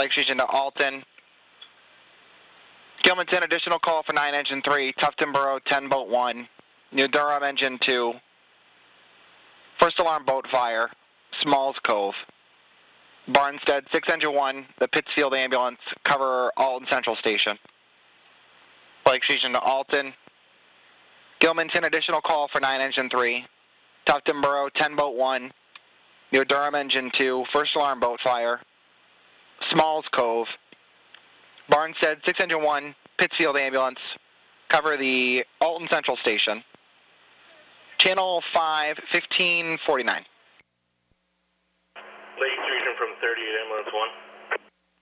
Flight Station to Alton. Gilmanton, additional call for 9 Engine 3, Tufton Borough 10 Boat 1, New Durham Engine 2, first alarm boat fire, Smalls Cove. Barnstead 6 Engine 1, the Pittsfield ambulance, cover Alton Central Station. Flight Station to Alton. Gilmanton, additional call for 9 Engine 3, Tufton Borough 10 Boat 1, New Durham Engine 2, first alarm boat fire, Smalls Cove. Barnstead 6 Engine 1, Pittsfield ambulance, cover the Alton Central Station. Channel 5, 1549. Lake Region from 38 Ambulance 1.